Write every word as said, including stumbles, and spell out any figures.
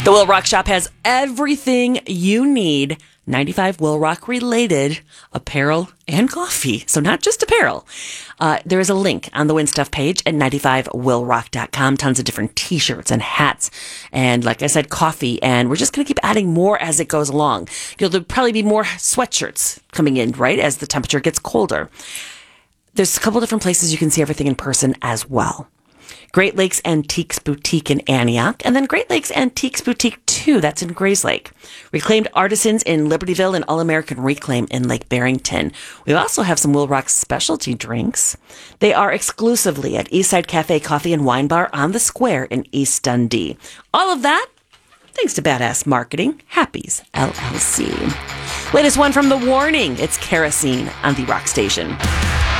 The Will Rock Shop has everything you need. ninety-five Will Rock related apparel and coffee. So not just apparel. Uh, there is a link on the Win Stuff page at ninety-five will rock dot com. Tons of different t-shirts and hats. And like I said, coffee. And we're just going to keep adding more as it goes along. You know, there'll probably be more sweatshirts coming in, right, as the temperature gets colder. There's a couple different places you can see everything in person as well. Great Lakes Antiques Boutique in Antioch, and then Great Lakes Antiques Boutique two, that's in Grayslake. Reclaimed Artisans in Libertyville and All-American Reclaim in Lake Barrington. We also have some Will Rock specialty drinks. They are exclusively at Eastside Cafe Coffee and Wine Bar on the Square in East Dundee. All of that thanks to Badass Marketing, Happy's L L C. Latest one from The Warning, it's Kerosene on the Rock Station.